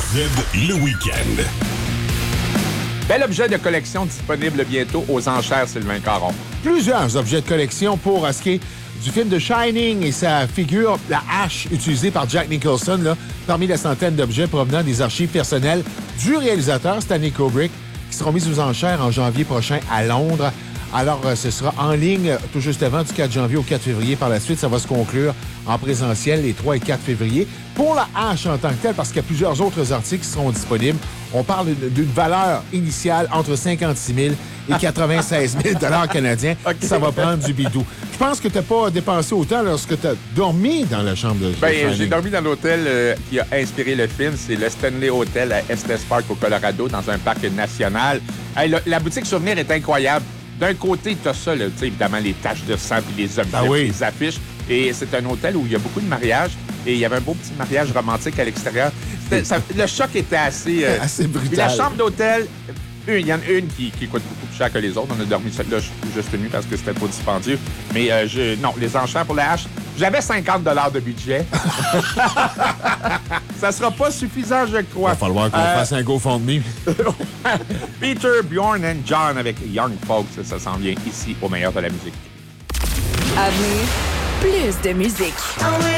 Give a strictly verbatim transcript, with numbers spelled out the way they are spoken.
Z, le week-end. Bel objet de collection disponible bientôt aux enchères, Sylvain Caron. Plusieurs objets de collection pour ce qui est du film de Shining et sa figure, la hache utilisée par Jack Nicholson, là, parmi la centaine d'objets provenant des archives personnelles du réalisateur Stanley Kubrick, qui seront mis aux enchères en janvier prochain à Londres. Alors, euh, ce sera en ligne tout juste avant du quatre janvier au quatre février. Par la suite, ça va se conclure en présentiel les trois et quatre février. Pour la hache en tant que telle, parce qu'il y a plusieurs autres articles qui seront disponibles, on parle d'une valeur initiale entre cinquante-six mille et quatre-vingt-seize mille dollars canadiens. Okay. Ça va prendre du bidou. Je pense que tu n'as pas dépensé autant lorsque tu as dormi dans la chambre de Ben, j'ai dormi dans l'hôtel euh, qui a inspiré le film. C'est le Stanley Hotel à Estes Park au Colorado, dans un parc national. Hey, la, la boutique souvenir est incroyable. D'un côté, tu as ça, là, évidemment, les taches de sang puis les objets, ah oui. les affiches. Et c'est un hôtel où il y a beaucoup de mariages. Et il y avait un beau petit mariage romantique à l'extérieur. Ça, le choc était assez... Euh, assez brutal. Puis la chambre d'hôtel, il y en a une qui, qui coûte beaucoup plus cher que les autres. On a dormi celle-là juste une nuit parce que c'était trop dispendieux. Mais euh, je, non, les enchères pour la hache, j'avais cinquante dollars de budget. Ça sera pas suffisant, je crois. Il va falloir qu'on euh... fasse un GoFundMe. Peter, Bjorn and John avec Young Folks. Ça s'en vient ici au meilleur de la musique. À venir, plus de musique.